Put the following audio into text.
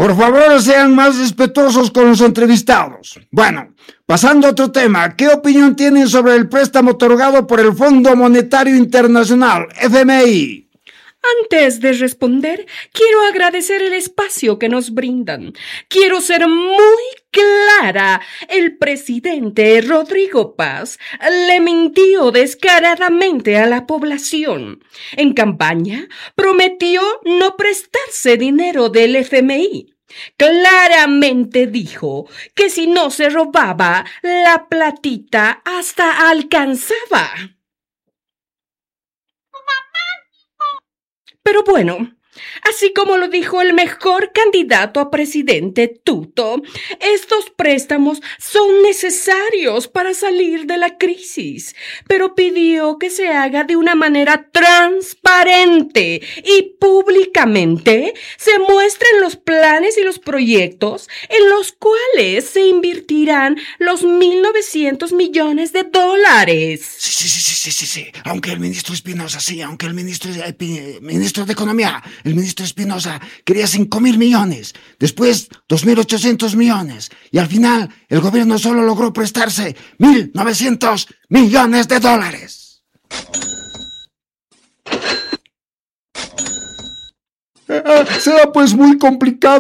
Por favor, sean más respetuosos con los entrevistados. Bueno, pasando a otro tema, ¿qué opinión tienen sobre el préstamo otorgado por el Fondo Monetario Internacional, FMI? Antes de responder, quiero agradecer el espacio que nos brindan. Quiero ser muy clara. El presidente Rodrigo Paz le mintió descaradamente a la población. En campaña prometió no prestarse dinero del FMI. Claramente dijo que si no se robaba, la platita hasta alcanzaba. Pero bueno, así como lo dijo el mejor candidato a presidente, Tuto, estos préstamos son necesarios para salir de la crisis, pero pidió que se haga de una manera transparente y públicamente se muestren los planes y los proyectos en los cuales se invertirán los 1.900 millones de dólares. Sí. Aunque el ministro Espinosa, aunque el ministro de Economía, el ministro Espinosa, quería 5.000 millones, después 2.800 millones, y al final el gobierno solo logró prestarse 1.900 millones de dólares. Será pues muy complicado